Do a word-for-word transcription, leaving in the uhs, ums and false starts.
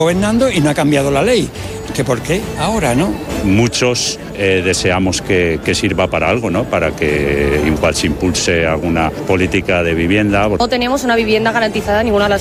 Gobernando y no ha cambiado la ley. ¿Que por qué? Ahora, ¿no? Muchos eh, deseamos que, que sirva para algo, ¿no? Para que igual se impulse alguna política de vivienda. No tenemos una vivienda garantizada en ninguna de las